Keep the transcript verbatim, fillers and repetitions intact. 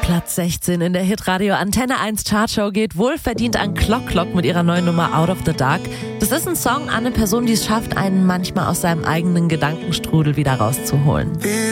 Platz sechzehn in der Hitradio Antenne eins Chartshow geht wohlverdient an Clock Clock mit ihrer neuen Nummer Out of the Dark. Das ist ein Song an eine Person, die es schafft, einen manchmal aus seinem eigenen Gedankenstrudel wieder rauszuholen.